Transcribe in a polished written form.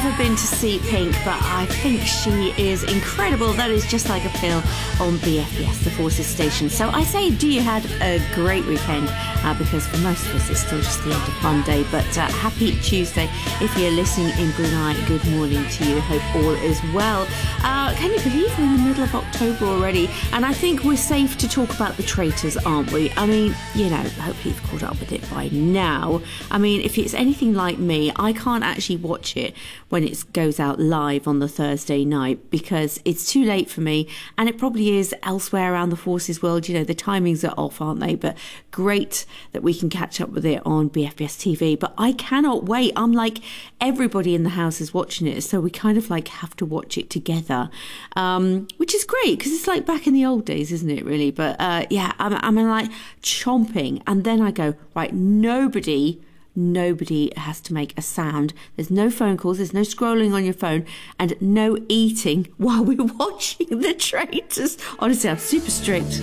never been to see Pink, but I think she is incredible. That is Just Like a Pill on BFBS, the Forces station. So I say, do you had a great weekend? Because for most of us, it's still just the end of Monday. But happy Tuesday. If you're listening in Brunei, good morning to you. Hope all is well. Can you believe we're in the middle of October already? And I think we're safe to talk about The Traitors, aren't we? I mean, you know, hopefully you've caught up with it by now. I mean, if it's anything like me, I can't actually watch it when it goes out live on the Thursday night because it's too late for me, and it probably is elsewhere around the Forces world. You know, the timings are off, aren't they? But great that we can catch up with it on BFBS TV. But I cannot wait. I'm like, everybody in the house is watching it, so we kind of like have to watch it together, which is great because it's like back in the old days, isn't it, really? But yeah, I'm like chomping, and then I go, right, nobody has to make a sound. There's no phone calls, there's no scrolling on your phone, and no eating while we're watching The Traitors. Honestly, I'm super strict.